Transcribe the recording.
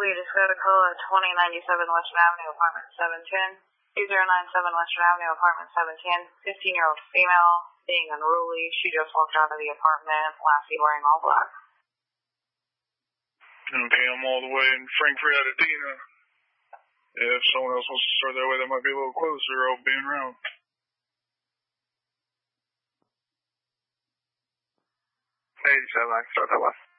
Fleet is Coca-Cola, 2097 Western Avenue, apartment 710. 2097 Western Avenue, apartment 710. 15-year-old female, being unruly. She just walked out of the apartment, last seen wearing all black. Okay, I'm all the way in Frankfurt out of Dina. If someone else wants to start that way, that might be a little closer. I'll be around. Hey, 7, I can start that way.